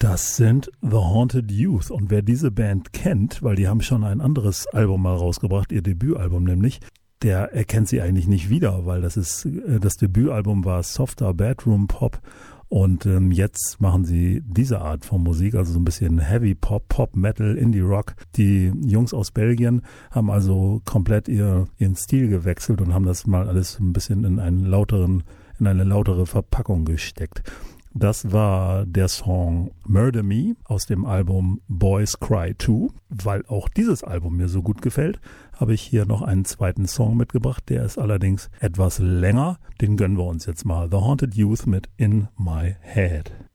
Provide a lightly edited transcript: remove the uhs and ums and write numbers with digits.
Das sind The Haunted Youth. Und wer diese Band kennt, weil die haben schon ein anderes Album mal rausgebracht, ihr Debütalbum nämlich, der erkennt sie eigentlich nicht wieder, weil das Debütalbum war softer Bedroom Pop. Und jetzt machen sie diese Art von Musik, also so ein bisschen Heavy Pop, Pop, Metal, Indie Rock. Die Jungs aus Belgien haben also komplett ihren Stil gewechselt und haben das mal alles ein bisschen in eine lautere Verpackung gesteckt. Das war der Song Murder Me aus dem Album Boys Cry 2. Weil auch dieses Album mir so gut gefällt, habe ich hier noch einen zweiten Song mitgebracht. Der ist allerdings etwas länger. Den gönnen wir uns jetzt mal. The Haunted Youth mit In My Head.